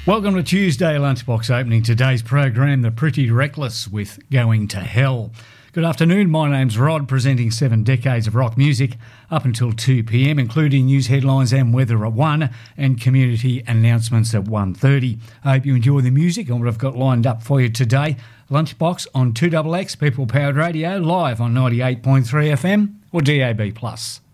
Welcome to Tuesday Lunchbox, opening today's program, The Pretty Reckless with Going to Hell. Good afternoon, my name's Rod, presenting 7 decades of rock music up until 2pm, including news headlines and weather at 1 and community announcements at 1:30. I hope you enjoy the music and what I've got lined up for you today. Lunchbox on 2XX, People Powered Radio, live on 98.3 FM or DAB+.